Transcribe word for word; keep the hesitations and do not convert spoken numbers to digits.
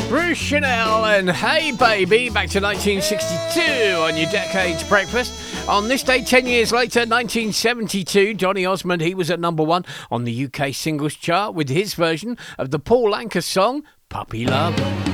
Bruce Chanel and Hey Baby, back to nineteen sixty-two on your Decades Breakfast. On this day, ten years later, nineteen seventy-two, Johnny Osmond, he was at number one on the U K singles chart with his version of the Paul Anka song, Puppy Love.